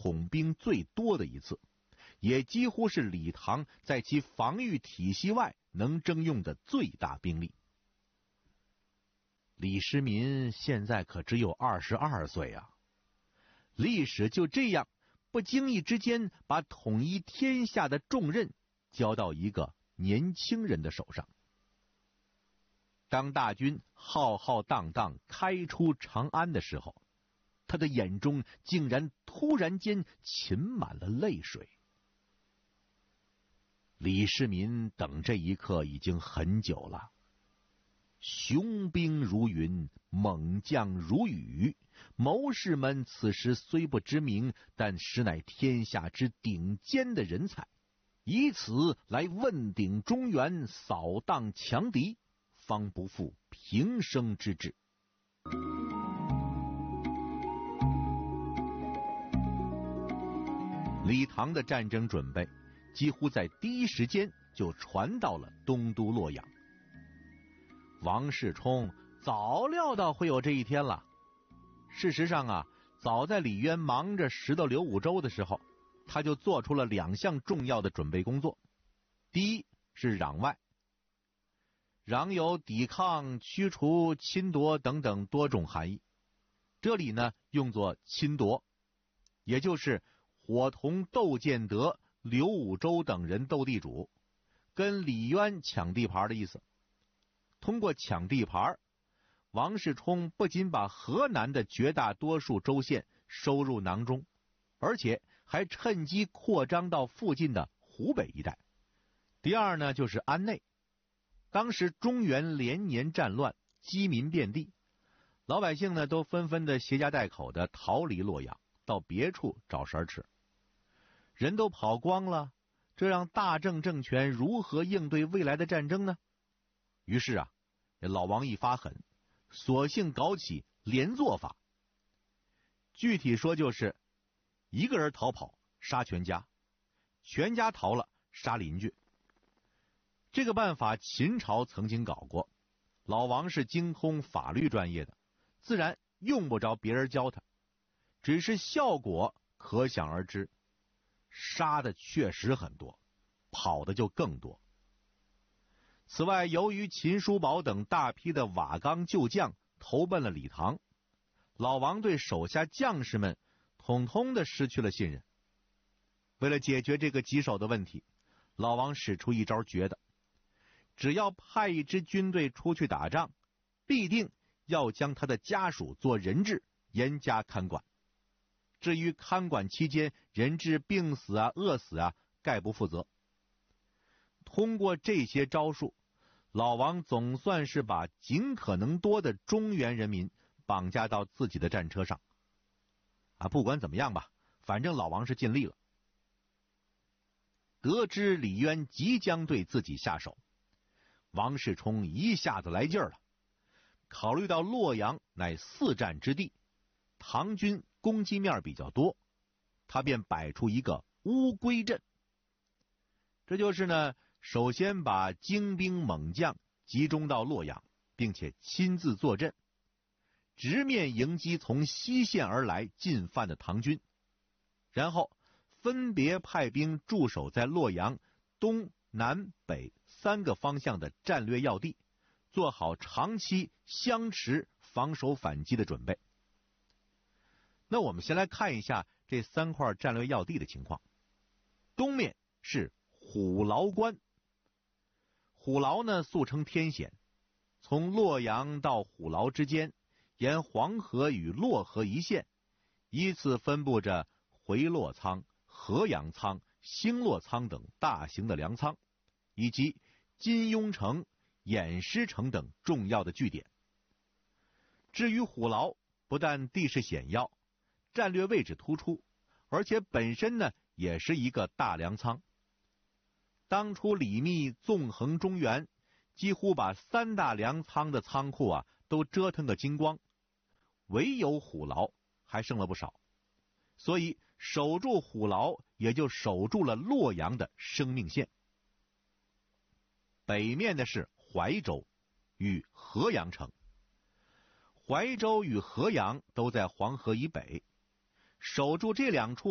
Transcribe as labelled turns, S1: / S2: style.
S1: 统兵最多的一次，也几乎是李唐在其防御体系外能征用的最大兵力。李世民现在可只有22岁啊！历史就这样不经意之间把统一天下的重任交到一个年轻人的手上。当大军浩浩荡荡开出长安的时候，他的眼中竟然突然间噙满了泪水。李世民等这一刻已经很久了。雄兵如云，猛将如雨，谋士们此时虽不知名，但实乃天下之顶尖的人才，以此来问鼎中原，扫荡强敌，方不负平生之志。李唐的战争准备几乎在第一时间就传到了东都洛阳。王世充早料到会有这一天了。事实上啊，早在李渊忙着拾掇刘武周的时候，他就做出了2项重要的准备工作。第一是攘外。攘有抵抗、驱除、侵夺等等多种含义，这里呢用作侵夺，也就是伙同窦建德、刘武周等人斗地主，跟李渊抢地盘的意思。通过抢地盘，王世充不仅把河南的绝大多数州县收入囊中，而且还趁机扩张到附近的湖北一带。第二呢，就是安内。当时中原连年战乱，饥民遍地，老百姓呢都纷纷的携家带口的逃离洛阳，到别处找食儿吃。人都跑光了，这让大郑政权如何应对未来的战争呢？于是啊，老王一发狠，索性搞起连坐法。具体说就是一个人逃跑杀全家，全家逃了杀邻居。这个办法秦朝曾经搞过，老王是精通法律专业的，自然用不着别人教他，只是效果可想而知，杀的确实很多，跑的就更多。此外，由于秦叔宝等大批的瓦岗旧将投奔了李唐，老王对手下将士们统统的失去了信任。为了解决这个棘手的问题，老王使出一招绝的，只要派一支军队出去打仗，必定要将他的家属做人质，严加看管。至于看管期间人质病死啊、饿死啊，概不负责。通过这些招数，老王总算是把尽可能多的中原人民绑架到自己的战车上。不管怎么样吧，反正老王是尽力了。得知李渊即将对自己下手，王世充一下子来劲儿了。考虑到洛阳乃4战之地，唐军攻击面比较多，他便摆出一个乌龟阵。这就是呢，首先把精兵猛将集中到洛阳，并且亲自坐镇，直面迎击从西线而来进犯的唐军，然后分别派兵驻守在洛阳东南北3个方向的战略要地，做好长期相持防守反击的准备。那我们先来看一下这3块战略要地的情况。东面是虎牢关。虎牢呢，素称天险，从洛阳到虎牢之间，沿黄河与洛河一线，依次分布着回洛仓、河阳仓、兴洛仓等大型的粮仓，以及金庸城、偃师城等重要的据点。至于虎牢，不但地势险要，战略位置突出，而且本身呢也是一个大粮仓。当初李密纵横中原，几乎把3大粮仓的仓库都折腾个精光，唯有虎牢还剩了不少，所以守住虎牢也就守住了洛阳的生命线。北面的是怀州与河阳城。怀州与河阳都在黄河以北，守住这2处